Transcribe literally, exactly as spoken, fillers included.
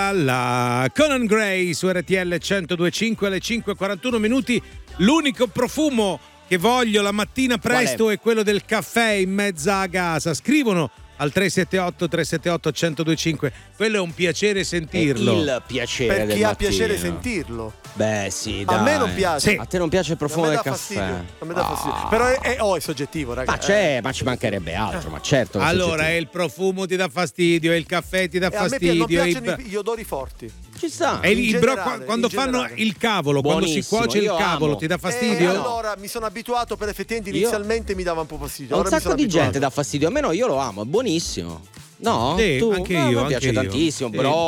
Galla, Conan Gray su R T L centodue e cinque alle cinque e quarantuno minuti. L'unico profumo che voglio la mattina presto è? è quello del caffè in mezzo a casa. Scrivono al tre sette otto tre sette otto uno zero due cinque. Quello è un piacere sentirlo. È il piacere per del chi ha mattino. piacere sentirlo. Beh, sì, dai. A me non piace. Sì. A te non piace il profumo del caffè? Fastidio. A me dà Oh. fastidio. Però è, è, oh, è soggettivo, ragazzi. Ma c'è, ma ci mancherebbe altro, ma certo. che è Allora, soggettivo. è il profumo ti dà fastidio, è il caffè ti dà E a me pi- fastidio. non è piacciono il... gli odori forti. Ci sta. è il- In il bro- generale, quando in fanno generale. il cavolo, quando si Buonissimo, cuoce il io cavolo, amo. ti dà E fastidio? allora mi sono abituato, per effettivamente Io- inizialmente mi dava un po' fastidio. A un Ora mi sacco sono di abituato. gente dà fastidio. A me no, io lo amo, è buonissimo. No? Sì, tu? anche No, io, a me piace anche io. tantissimo, Sì. bro.